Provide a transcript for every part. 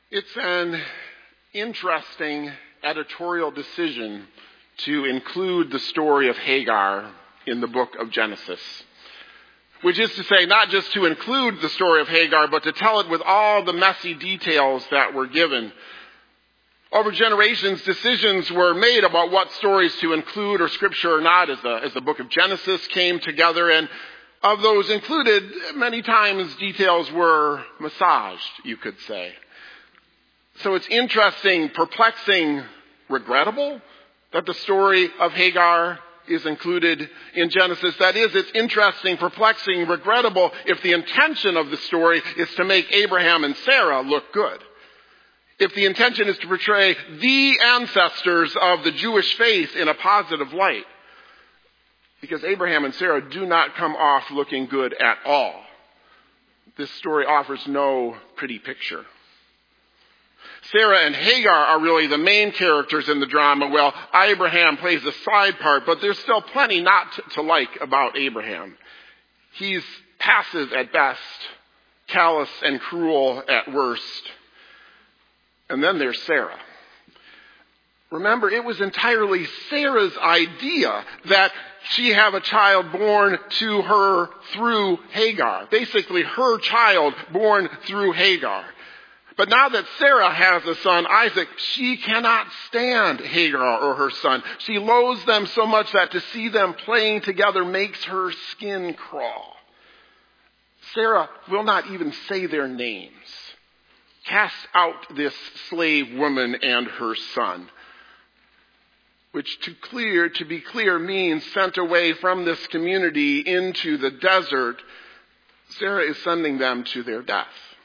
It's an interesting editorial decision to include the story of Hagar in the book of Genesis. Which is to say, not just to include the story of Hagar, but to tell it with all the messy details that were given. Over generations, decisions were made about what stories to include or scripture or not as the book of Genesis came together. And of those included, many times details were massaged, you could say. So it's interesting, perplexing, regrettable that the story of Hagar is included in Genesis. That is, it's interesting, perplexing, regrettable if the intention of the story is to make Abraham and Sarah look good. If the intention is to portray the ancestors of the Jewish faith in a positive light. Because Abraham and Sarah do not come off looking good at all. This story offers no pretty picture. Sarah and Hagar are really the main characters in the drama. Well, Abraham plays a side part, but there's still plenty not to like about Abraham. He's passive at best, callous and cruel at worst. And then there's Sarah. Remember, it was entirely Sarah's idea that she have a child born to her through Hagar. Basically, her child born through Hagar. But now that Sarah has a son, Isaac, she cannot stand Hagar or her son. She loathes them so much that to see them playing together makes her skin crawl. Sarah will not even say their names. Cast out this slave woman and her son. Which to be clear means sent away from this community into the desert. Sarah is sending them to their death.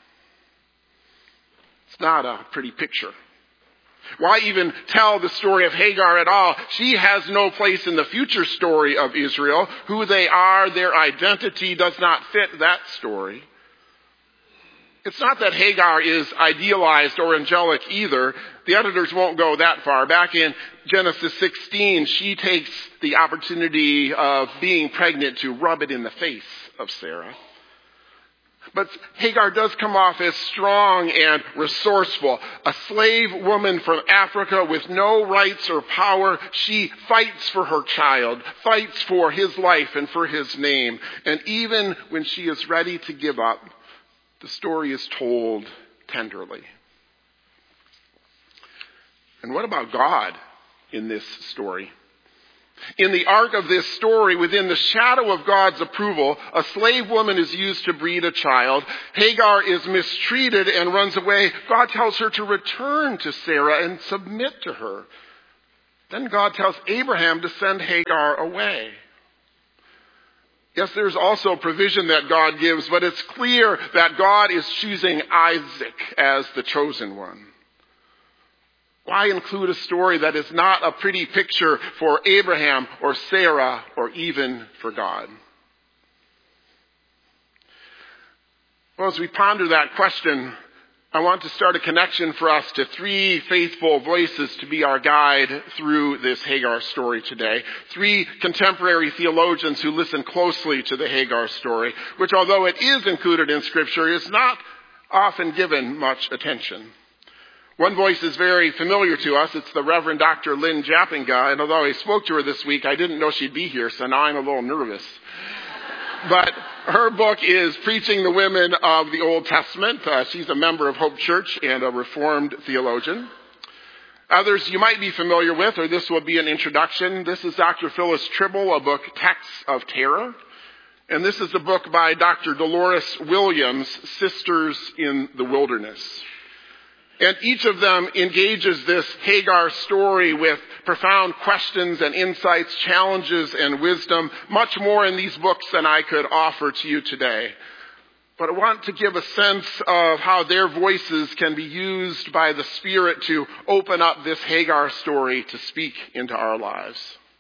It's not a pretty picture. Why even tell the story of Hagar at all? She has no place in the future story of Israel. Who they are, their identity does not fit that story. It's not that Hagar is idealized or angelic either. The editors won't go that far. Back in Genesis 16, she takes the opportunity of being pregnant to rub it in the face of Sarah. But Hagar does come off as strong and resourceful. A slave woman from Africa with no rights or power. She fights for her child, fights for his life and for his name. And even when she is ready to give up, the story is told tenderly. And what about God in this story? In the arc of this story, within the shadow of God's approval, a slave woman is used to breed a child. Hagar is mistreated and runs away. God tells her to return to Sarah and submit to her. Then God tells Abraham to send Hagar away. Yes, there's also provision that God gives, but it's clear that God is choosing Isaac as the chosen one. Why include a story that is not a pretty picture for Abraham or Sarah or even for God? Well, as we ponder that question, I want to start a connection for us to three faithful voices to be our guide through this Hagar story today. Three contemporary theologians who listen closely to the Hagar story, which although it is included in Scripture, is not often given much attention. One voice is very familiar to us. It's the Reverend Dr. Lynn Japinga. And although I spoke to her this week, I didn't know she'd be here, so now I'm a little nervous. But her book is Preaching the Women of the Old Testament. She's a member of Hope Church and a Reformed theologian. Others you might be familiar with, or this will be an introduction. This is Dr. Phyllis Tribble, a book, Texts of Terror. And this is a book by Dr. Dolores Williams, Sisters in the Wilderness. And each of them engages this Hagar story with profound questions and insights, challenges and wisdom, much more in these books than I could offer to you today. But I want to give a sense of how their voices can be used by the Spirit to open up this Hagar story to speak into our lives.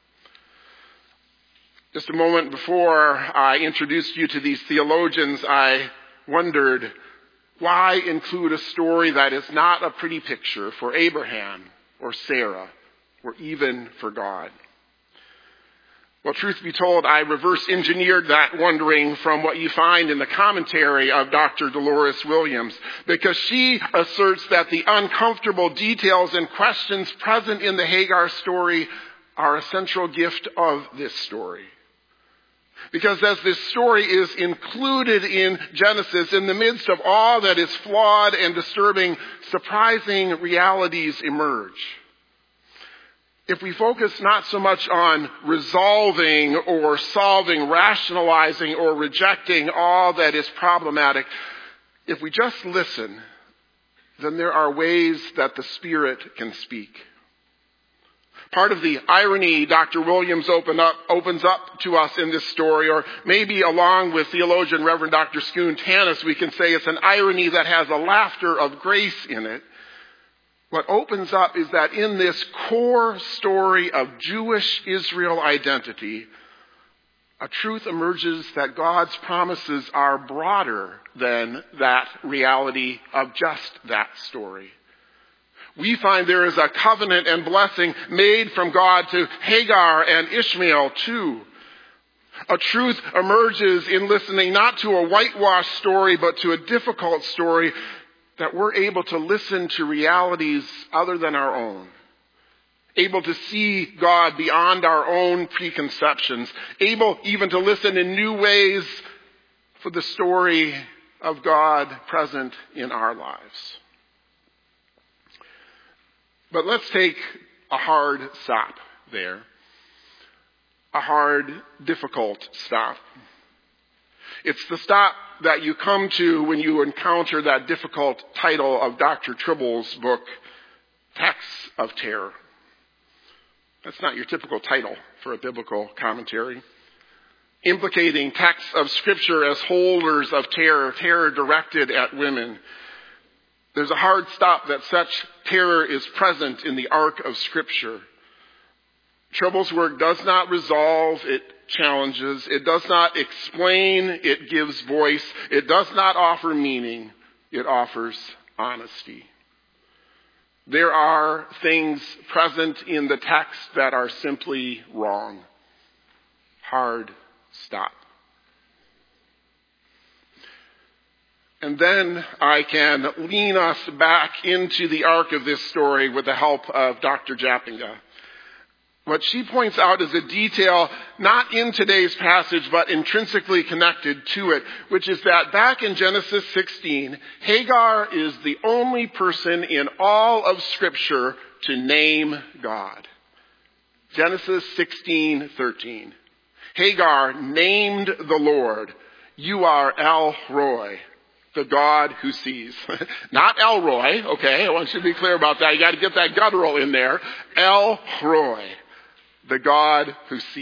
Just a moment before I introduced you to these theologians, I wondered, why include a story that is not a pretty picture for Abraham or Sarah or even for God? Well, truth be told, I reverse engineered that wondering from what you find in the commentary of Dr. Dolores Williams, because she asserts that the uncomfortable details and questions present in the Hagar story are a central gift of this story. Because as this story is included in Genesis, in the midst of all that is flawed and disturbing, surprising realities emerge. If we focus not so much on resolving or solving, rationalizing or rejecting all that is problematic, if we just listen, then there are ways that the Spirit can speak. Part of the irony Dr. Williams opens up to us in this story, or maybe along with theologian Reverend Dr. Schoon Tanis, we can say it's an irony that has a laughter of grace in it. What opens up is that in this core story of Jewish Israel identity, a truth emerges that God's promises are broader than that reality of just that story. We find there is a covenant and blessing made from God to Hagar and Ishmael too. A truth emerges in listening not to a whitewashed story, but to a difficult story, that we're able to listen to realities other than our own. Able to see God beyond our own preconceptions. Able even to listen in new ways for the story of God present in our lives. But let's take a hard stop there. A hard, difficult stop. It's the stop that you come to when you encounter that difficult title of Dr. Tribble's book, Texts of Terror. That's not your typical title for a biblical commentary. Implicating texts of Scripture as holders of terror, terror directed at women. There's a hard stop that such terror is present in the arc of Scripture. Tribble's work does not resolve, it challenges. It does not explain, it gives voice. It does not offer meaning, it offers honesty. There are things present in the text that are simply wrong. Hard stop. And then I can lean us back into the arc of this story with the help of Dr. Jappinga. What she points out is a detail not in today's passage, but intrinsically connected to it, which is that back in Genesis 16, Hagar is the only person in all of Scripture to name God. Genesis 16:13. Hagar named the Lord. You are El Roi, the God who sees. Not Elroy, okay? I want you to be clear about that. You got to get that guttural in there. El Roi, the God who sees.